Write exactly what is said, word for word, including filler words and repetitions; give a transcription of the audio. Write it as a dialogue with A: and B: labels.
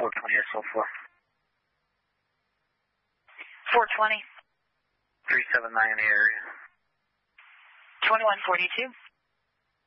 A: four twenty S L four.
B: four twenty.
A: three seven nine in the area.
B: twenty-one forty-two.